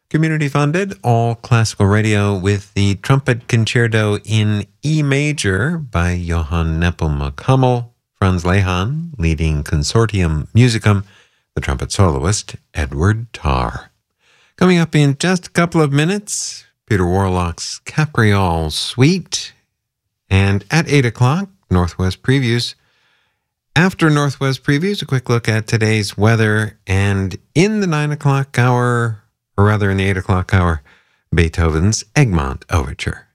Community funded, all classical radio with the Trumpet Concerto in E major by Johann Nepomuk Hummel, Franz Lehmann leading Consortium Musicum, the trumpet soloist Edward Tarr. Coming up in just a couple of minutes, Peter Warlock's Capriole Suite, and at 8 o'clock, Northwest Previews. After Northwest Previews, a quick look at today's weather, and in the 9 o'clock hour, or rather in the 8 o'clock hour, Beethoven's Egmont Overture.